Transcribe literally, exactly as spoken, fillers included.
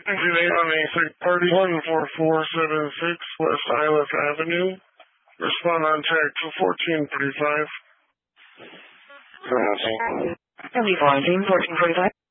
Today on a third party one four four seven six West Islet Avenue. Respond on tag to fourteen thirty-five. Elite fourteen, fourteen forty-five.